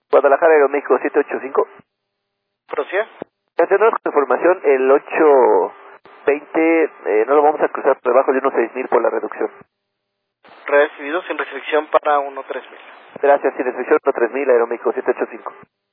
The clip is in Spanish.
Guadalajara, Aeroméxico 785. ¿Prosigue? Tenemos información, el 820 no lo vamos a cruzar por debajo de unos 6,000 por la reducción. Recibido sin restricción para 13000. Gracias, sin restricción 3000, Aeroméxico 785.